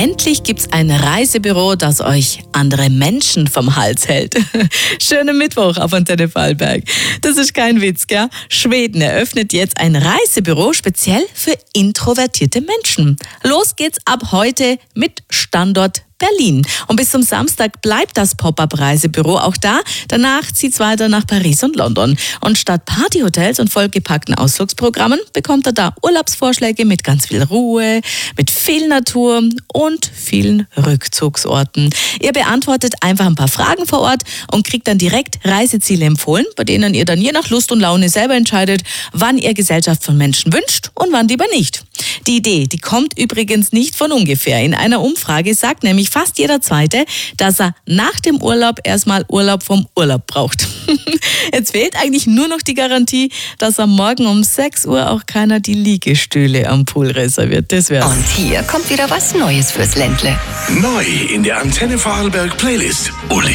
Endlich gibt's ein Reisebüro, das euch andere Menschen vom Hals hält. Schönen Mittwoch auf Antenne Vorarlberg. Das ist kein Witz, gell? Schweden eröffnet jetzt ein Reisebüro speziell für introvertierte Menschen. Los geht's ab heute mit Standort Berlin. Und bis zum Samstag bleibt das Pop-up-Reisebüro auch da. Danach zieht's weiter nach Paris und London. Und statt Partyhotels und vollgepackten Ausflugsprogrammen bekommt ihr da Urlaubsvorschläge mit ganz viel Ruhe, mit viel Natur und vielen Rückzugsorten. Ihr beantwortet einfach ein paar Fragen vor Ort und kriegt dann direkt Reiseziele empfohlen, bei denen ihr dann je nach Lust und Laune selber entscheidet, wann ihr Gesellschaft von Menschen wünscht und wann lieber nicht. Die Idee, die kommt übrigens nicht von ungefähr. In einer Umfrage sagt nämlich fast jeder Zweite, dass er nach dem Urlaub erstmal Urlaub vom Urlaub braucht. Jetzt fehlt eigentlich nur noch die Garantie, dass am Morgen um 6 Uhr auch keiner die Liegestühle am Pool reserviert. Das wär's. Und hier kommt wieder was Neues fürs Ländle. Neu in der Antenne Vorarlberg Playlist. Uli